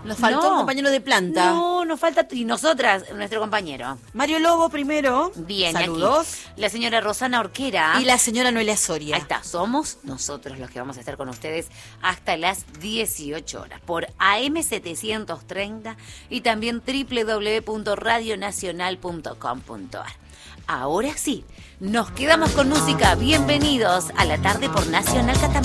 Nos faltó un compañero de planta. No, nos falta, y nosotras, nuestro compañero. Mario Lobo primero. Bien, saludos. Y aquí, la señora Rosana Orquera. Y la señora Noelia Soria. Ahí está, somos nosotros los que vamos a estar con ustedes hasta las 18 horas por AM730 y también www.radionacional.com.ar. Ahora sí, nos quedamos con música. Bienvenidos a la tarde por Nacional Catamarca.